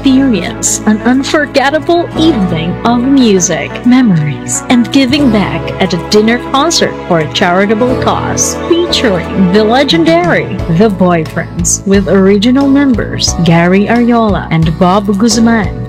experience an unforgettable evening of music, memories, and giving back at a dinner concert for a charitable cause featuring the legendary The Boyfriends with original members Gary Ariola and Bob Guzman.